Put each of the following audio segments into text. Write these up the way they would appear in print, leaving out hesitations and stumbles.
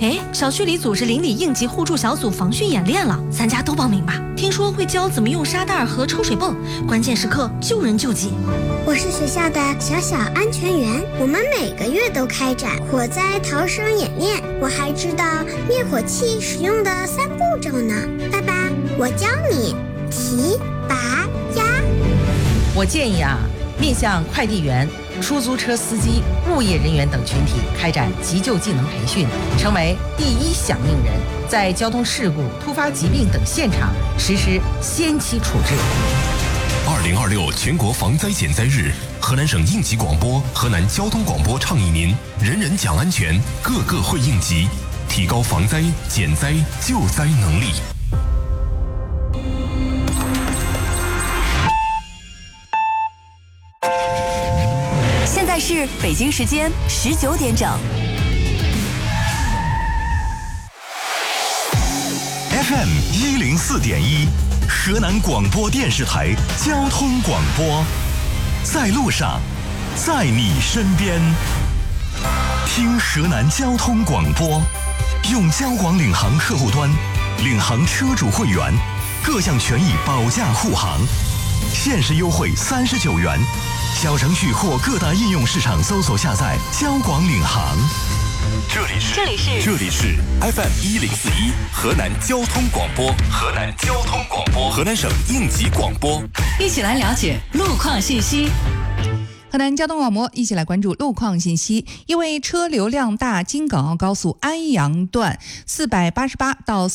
哎，小区里组织邻里应急互助小组防汛演练了，咱家都报名吧。听说会教怎么用沙袋和抽水泵，关键时刻救人救己。 我是学校的小小安全员，我们每个月都开展火灾逃生演练。我还知道灭火器使用的3步骤呢。爸爸，我教你提、拔、压。 我建议面向快递员、出租车司机、物业人员等群体开展急救技能培训，成为第一响应人，在交通事故、突发疾病等现场实施先期处置。 2026全国防灾减灾日，河南省应急广播、河南交通广播倡议您：人人讲安全，个个会应急，提高防灾、减灾、救灾能力。 现在是北京时间19点整。 FM 104.1，河南广播电视台交通广播，在路上，在你身边。听河南交通广播，用交广领航客户端，领航车主会员，各项权益保驾护航，限时优惠39元。小程序或各大应用市场搜索下载交广领航。 这里是 FM 104.1河南交通广播，河南省应急广播。 一起来了解路况信息。 河南交通广播一起来关注路况信息。因为车流量大，京港澳高速安阳段488到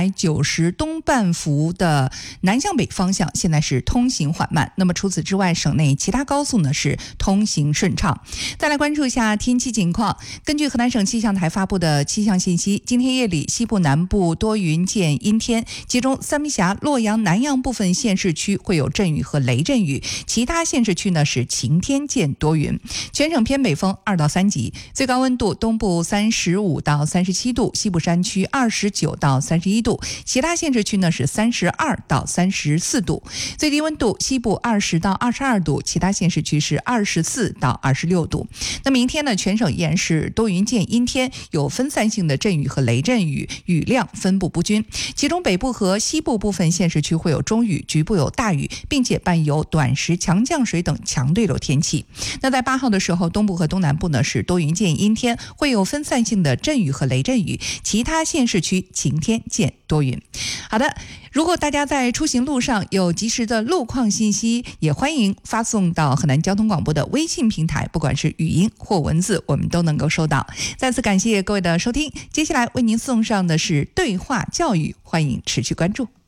490东半幅的南向北方向现在是通行缓慢。那么除此之外，省内其他高速呢是通行顺畅。再来关注一下天气情况。根据河南省气象台发布的气象信息，今天夜里西部南部多云见阴天，其中三门峡、洛阳、南阳部分县市区会有阵雨和雷阵雨，其他县市区呢是晴天见多云。全省偏北风2到3级，最高温度东部35到37度，西部山区29到31度，其他县市区呢是32到34度。最低温度西部20到22度，其他县市区是24到26度。那明天呢，全省依然是多云见阴天，有分散性的阵雨和雷阵雨，雨量分布不均，其中北部和西部部分县市区会有中雨，局部有大雨，并且伴有短时强降水等强对流天气。那在8号的时候，东部和东南部呢是多云见阴天，会有分散性的阵雨和雷阵雨，其他县市区晴天见多云。好的，如果大家在出行路上有及时的路况信息，也欢迎发送到河南交通广播的微信平台，不管是语音或文字，我们都能够收到。再次感谢各位的收听，接下来为您送上的是对话教育，欢迎持续关注。